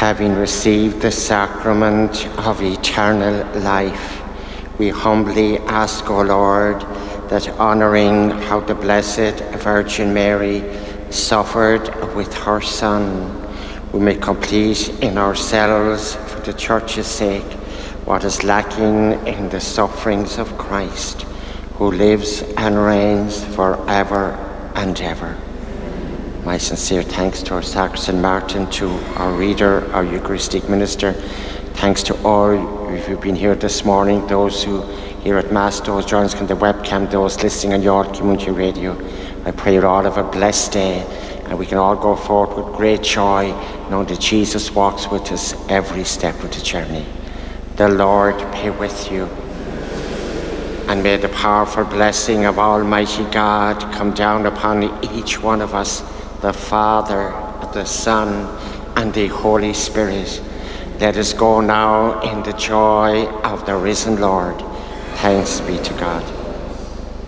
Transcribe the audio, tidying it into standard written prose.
Having received the sacrament of eternal life, we humbly ask, O Lord, that honouring how the Blessed Virgin Mary suffered with her Son, we may complete in ourselves, for the Church's sake, what is lacking in the sufferings of Christ, who lives and reigns forever and ever. My sincere thanks to our Sacristan Martin, to our reader, our Eucharistic minister. Thanks to all who've been here this morning, those who here at Mass, those joining us on the webcam, those listening on your community radio. I pray you all have a blessed day, and we can all go forward with great joy, knowing that Jesus walks with us every step of the journey. The Lord be with you. And may the powerful blessing of Almighty God come down upon each one of us, the Father, the Son, and the Holy Spirit. Let us go now in the joy of the risen Lord. Thanks be to God.